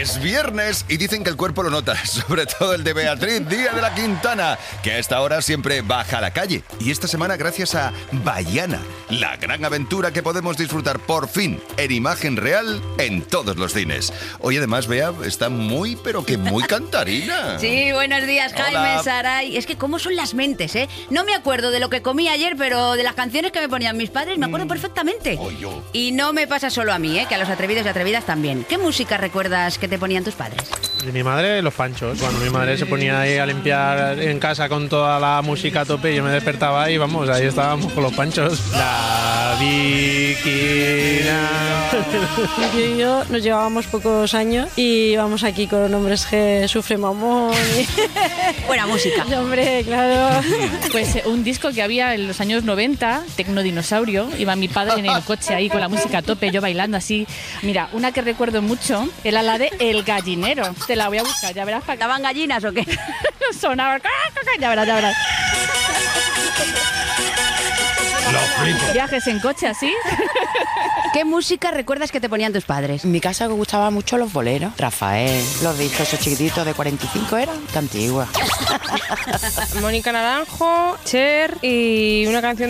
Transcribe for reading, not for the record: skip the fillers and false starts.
Es viernes y dicen que el cuerpo lo nota, sobre todo el de Beatriz Díaz de la Quintana, que a esta hora siempre baja a la calle. Y esta semana gracias a Baiana, la gran aventura que podemos disfrutar por fin en imagen real en todos los cines. Hoy además, Bea, está muy, pero que muy cantarina. Sí, buenos días, Jaime, Hola. Saray. Es que cómo son las mentes, ¿eh? No me acuerdo de lo que comí ayer, pero de las canciones que me ponían mis padres me acuerdo perfectamente. Y no me pasa solo a mí, que a los atrevidos y atrevidas también. ¿Qué música recuerdas que te ponían tus padres? De mi madre, Los Panchos. Cuando mi madre se ponía ahí a limpiar en casa con toda la música a tope, yo me despertaba y vamos, ahí estábamos con Los Panchos. La Viquina. Y yo nos llevábamos pocos años y íbamos aquí con Hombres G, Sufre Mamón. Buena música. Hombre, claro. Pues un disco que había en los años 90, Tecnodinosaurio. Iba mi padre en el coche ahí con la música a tope, yo bailando así. Mira, una que recuerdo mucho era la de El Gallinero. Te la voy a buscar, ya verás. ¿Estaban gallinas o qué? Sonaba. Ya verás, ya verás. Viajes en coche así. ¿Qué música recuerdas que te ponían tus padres? En mi casa me gustaban mucho los boleros. Rafael, los discos esos chiquititos de 45 eran, tan antiguas. Mónica Naranjo, Cher y una canción